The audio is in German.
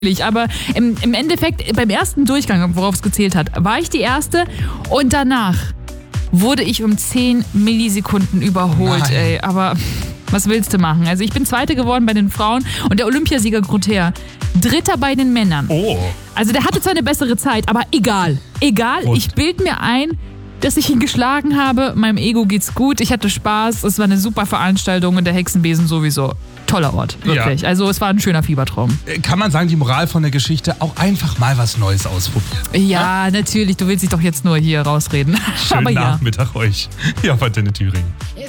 Aber im Endeffekt, beim ersten Durchgang, worauf es gezählt hat, war ich die Erste und danach wurde ich um 10 Millisekunden überholt, Nein. ey. Aber was willst du machen? Also ich bin Zweite geworden bei den Frauen und der Olympiasieger Grother Dritter bei den Männern. Oh. Also der hatte zwar eine bessere Zeit, aber egal. Gut. Ich bild mir ein, dass ich ihn geschlagen habe. Meinem Ego geht's gut. Ich hatte Spaß. Es war eine super Veranstaltung und der Hexenbesen sowieso. Toller Ort, wirklich. Ja. Also es war ein schöner Fiebertraum. Kann man sagen, die Moral von der Geschichte, auch einfach mal was Neues ausprobieren. Ja, natürlich. Du willst dich doch jetzt nur hier rausreden. Schönen Aber ja. Nachmittag euch. Ja, Antenne Thüringen.